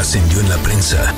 Trascendió en la prensa.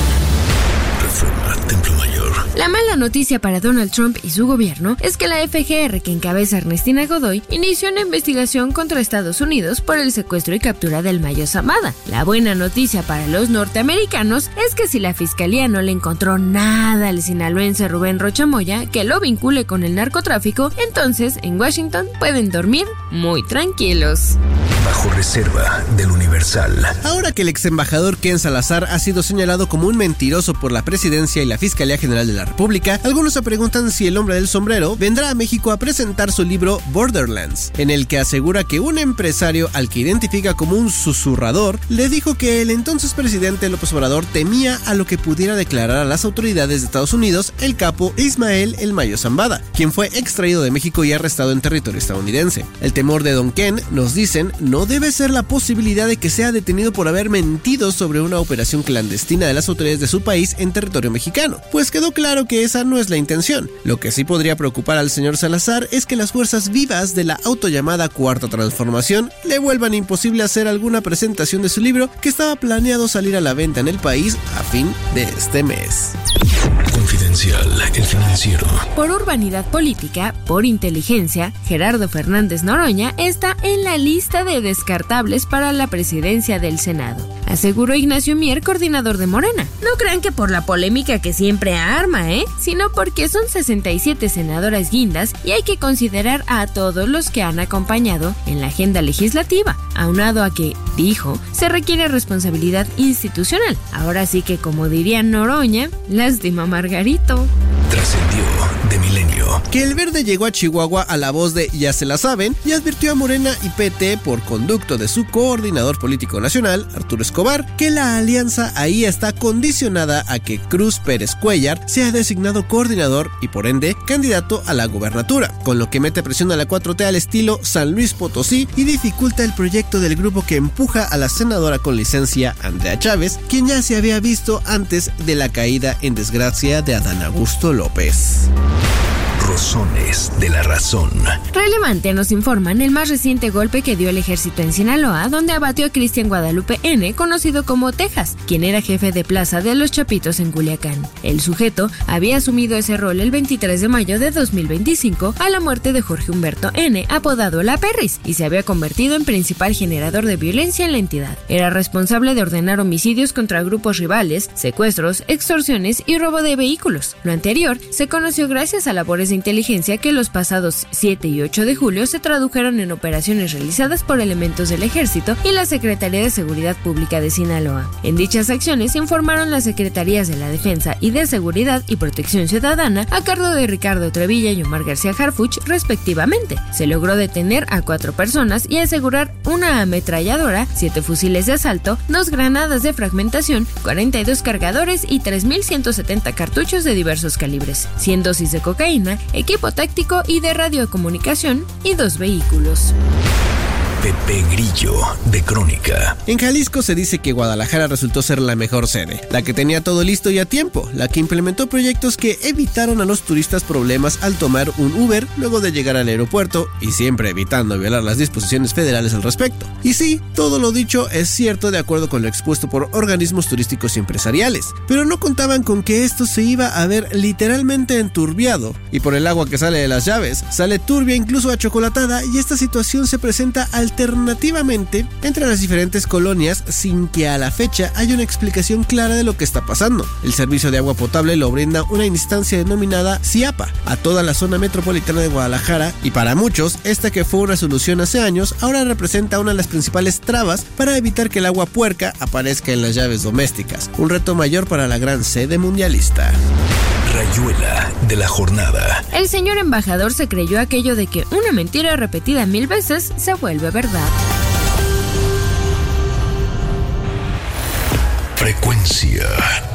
Reforma, Templo Mayor. La mala noticia para Donald Trump y su gobierno es que la FGR, que encabeza Ernestina Godoy, inició una investigación contra Estados Unidos por el secuestro y captura del Mayo Zambada. La buena noticia para los norteamericanos es que si la fiscalía no le encontró nada al sinaloense Rubén Rocha Moya que lo vincule con el narcotráfico, entonces en Washington pueden dormir muy tranquilos. Bajo reserva del Universal. Ahora que el ex embajador Ken Salazar ha sido señalado como un mentiroso por la presidencia y la Fiscalía General de la República, algunos se preguntan si el hombre del sombrero vendrá a México a presentar su libro Borderlands, en el que asegura que un empresario al que identifica como un susurrador le dijo que el entonces presidente López Obrador temía a lo que pudiera declarar a las autoridades de Estados Unidos el capo Ismael El Mayo Zambada, quien fue extraído de México y arrestado en territorio estadounidense. El temor de Don Ken, nos dicen, no debe ser la posibilidad de que sea detenido por haber mentido sobre una operación clandestina de las autoridades de su país en territorio mexicano, pues quedó claro que esa no es la intención. Lo que sí podría preocupar al señor Salazar es que las fuerzas vivas de la autollamada Cuarta Transformación le vuelvan imposible hacer alguna presentación de su libro que estaba planeado salir a la venta en el país a fin de este mes. Confidencial, El Financiero. Por urbanidad política, por inteligencia, Gerardo Fernández Noroña está en la lista de descartables para la presidencia del Senado, aseguró Ignacio Mier, coordinador de Morena. No crean que por la polémica que siempre arma, sino porque son 67 senadoras guindas y hay que considerar a todos los que han acompañado en la agenda legislativa, aunado a que, dijo, se requiere responsabilidad institucional. Ahora sí que, como diría Noroña, lástima Margarito. Trascendió de Milenio. Que el Verde llegó a Chihuahua a la voz de Ya se la saben y advirtió a Morena y PT por conducto de su coordinador político nacional, Arturo Escobar, que la alianza ahí está condicionada a que Cruz Pérez Cuellar sea designado coordinador y por ende candidato a la gubernatura, con lo que mete presión a la 4T al estilo San Luis Potosí y dificulta el proyecto del grupo que empuja a la senadora con licencia Andrea Chávez, quien ya se había visto antes de la caída en desgracia de Adán Augusto López. Rozones de la razón. Relevante, nos informan el más reciente golpe que dio el ejército en Sinaloa, donde abatió a Cristian Guadalupe N., conocido como Texas, quien era jefe de plaza de Los Chapitos en Culiacán. El sujeto había asumido ese rol el 23 de mayo de 2025 a la muerte de Jorge Humberto N., apodado La Perris, y se había convertido en principal generador de violencia en la entidad. Era responsable de ordenar homicidios contra grupos rivales, secuestros, extorsiones y robo de vehículos. Lo anterior se conoció gracias a labores de inteligencia que los pasados 7 y 8 de julio se tradujeron en operaciones realizadas por elementos del Ejército y la Secretaría de Seguridad Pública de Sinaloa. En dichas acciones informaron las Secretarías de la Defensa y de Seguridad y Protección Ciudadana a cargo de Ricardo Trevilla y Omar García Harfuch, respectivamente. Se logró detener a 4 personas y asegurar una ametralladora, 7 fusiles de asalto, 2 granadas de fragmentación, 42 cargadores y 3.170 cartuchos de diversos calibres, 100 dosis de cocaína, equipo táctico y de radiocomunicación y 2 vehículos. Pepe Grillo, de Crónica. En Jalisco se dice que Guadalajara resultó ser la mejor sede, la que tenía todo listo y a tiempo, la que implementó proyectos que evitaron a los turistas problemas al tomar un Uber luego de llegar al aeropuerto y siempre evitando violar las disposiciones federales al respecto. Y sí, todo lo dicho es cierto de acuerdo con lo expuesto por organismos turísticos y empresariales, pero no contaban con que esto se iba a ver literalmente enturbiado, y por el agua que sale de las llaves, sale turbia incluso achocolatada, y esta situación se presenta alternativamente entre las diferentes colonias sin que a la fecha haya una explicación clara de lo que está pasando. El servicio de agua potable lo brinda una instancia denominada CIAPA a toda la zona metropolitana de Guadalajara, y para muchos esta que fue una solución hace años ahora representa una de las principales trabas para evitar que el agua puerca aparezca en las llaves domésticas, un reto mayor para la gran sede mundialista. Rayuela de la jornada. El señor embajador se creyó aquello de que una mentira repetida 1000 veces se vuelve verdad. Frecuencia